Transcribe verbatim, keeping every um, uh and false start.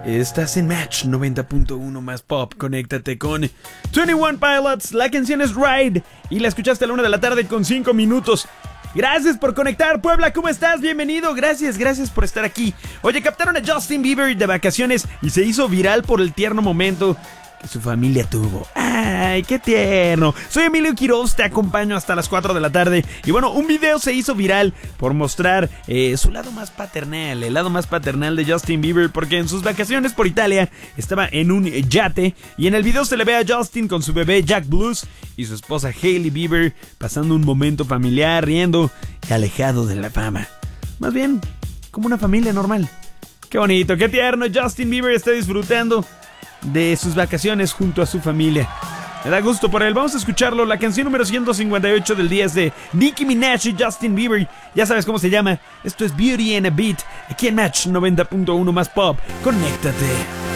Estás en Match noventa punto uno más pop. Conéctate con veintiuno Pilots. La canción es Ride y la escuchaste a la una de la tarde con cinco minutos. Gracias por conectar, Puebla, ¿cómo estás? Bienvenido, gracias, gracias por estar aquí. Oye, captaron a Justin Bieber de vacaciones y se hizo viral por el tierno momento que su familia tuvo. ¡Ay, qué tierno! Soy Emilio Quiroz, te acompaño hasta las cuatro de la tarde. Y bueno, un video se hizo viral por mostrar eh, su lado más paternal, el lado más paternal de Justin Bieber, porque en sus vacaciones por Italia estaba en un yate y en el video se le ve a Justin con su bebé Jack Blues y su esposa Hailey Bieber pasando un momento familiar, riendo y alejado de la fama. Más bien, como una familia normal. ¡Qué bonito, qué tierno! Justin Bieber está disfrutando de sus vacaciones junto a su familia. Me da gusto por él, vamos a escucharlo. La canción número ciento cincuenta y ocho del día es de Nicki Minaj y Justin Bieber. Ya sabes cómo se llama. Esto es Beauty and a Beat, aquí en Match noventa punto uno más pop. Conéctate.